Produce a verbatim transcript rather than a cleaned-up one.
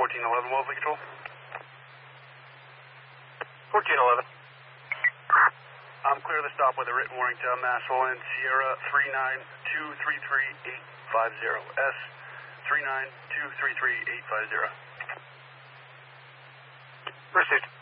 fourteen eleven, Wellesley Control. fourteen eleven. I'm clear the stop with a written warning to Masswell and Sierra three nine two three three eight five zero. S three nine two three three eight five zero. Received.